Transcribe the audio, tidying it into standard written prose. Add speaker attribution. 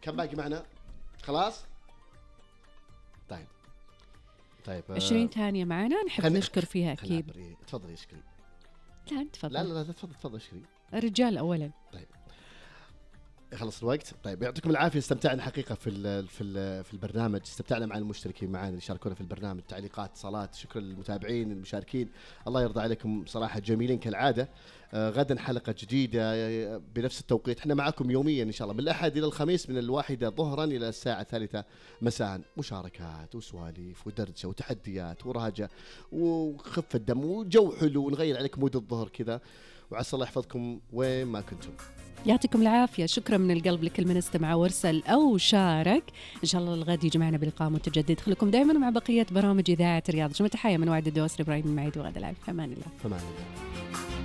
Speaker 1: كم باقي معنا؟ خلاص طيب
Speaker 2: 20 ثانية معنا نحب نشكر فيها أكيد.
Speaker 1: تفضلي اشكري.
Speaker 2: لا تفضل.
Speaker 1: لا تفضل اشكري.
Speaker 2: الرجال أولا.
Speaker 1: طيب خلص الوقت. طيب يعطيكم العافيه، استمتعنا حقيقه في البرنامج، استمتعنا مع المشتركين معنا اللي شاركونا في البرنامج، تعليقات، اتصالات، شكرا للمتابعين المشاركين، الله يرضى عليكم صراحه، جميلين كالعاده. غدا حلقه جديده بنفس التوقيت، احنا معكم يوميا ان شاء الله من الاحد الى الخميس من 1 ظهرا الى الساعه 3 مساء، مشاركات وسواليف ودردشه وتحديات ورهجه وخفه دم وجو حلو، ونغير عليكم مود الظهر كذا، وعسى الله يحفظكم وين ما كنتم.
Speaker 2: يعطيكم العافية، شكرا من القلب لكل من استمع وارسل أو شارك. إن شاء الله الغد يجمعنا بلقاء متجدد. خليكم دائما مع بقية برامج إذاعة الرياض. جميع تحية من وعد الدوسري إبراهيم المعيد وغدا العب. فمان الله.